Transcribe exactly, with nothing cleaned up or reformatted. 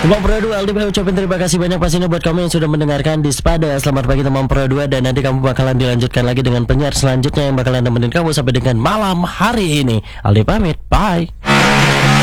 Teman Pro dua, Aldi pengen ucapin terima kasih banyak pastinya buat kamu yang sudah mendengarkan di Spada. Selamat pagi teman Pro dua, dan nanti kamu bakalan dilanjutkan lagi dengan penyiar selanjutnya yang bakalan nemenin kamu sampai dengan malam hari ini. Aldi pamit, bye.